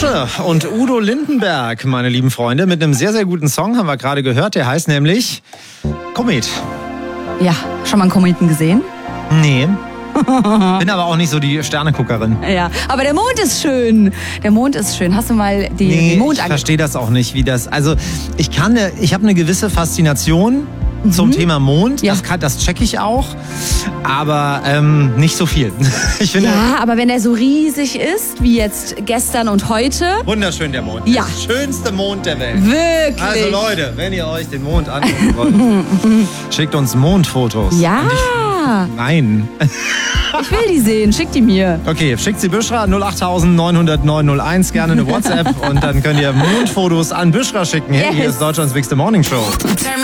Dusche und Udo Lindenberg, meine lieben Freunde, mit einem sehr, sehr guten Song haben wir gerade gehört. Der heißt nämlich Komet. Ja, schon mal einen Kometen gesehen? Nee. Bin aber auch nicht so die Sterneguckerin. Ja, aber der Mond ist schön. Der Mond ist schön. Hast du mal den Mond angeguckt? Ich verstehe das auch nicht, wie das... Also ich habe eine gewisse Faszination zum Thema Mond. Ja. Das checke ich auch. Aber nicht so viel. Ich finde, ja, aber wenn er so riesig ist, wie jetzt gestern und heute... Wunderschön, der Mond. Ja. Der schönste Mond der Welt. Wirklich. Also Leute, wenn ihr euch den Mond angucken wollt, schickt uns Mondfotos. Ja. Nein. Ich will die sehen, schick die mir. Okay, schickt sie Büschra 08000 900 901, gerne eine WhatsApp und dann könnt ihr Mondfotos an Büschra schicken. Hey, hier ist Deutschlands Bigste Morning Show.